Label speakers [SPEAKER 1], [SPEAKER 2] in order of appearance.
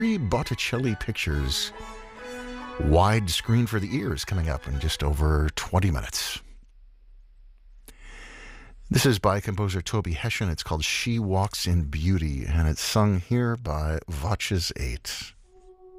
[SPEAKER 1] Botticelli Pictures. Widescreen for the Ears coming up in just over 20 minutes. This is by composer Toby Hession. It's called She Walks in Beauty, and it's sung here by Voces 8.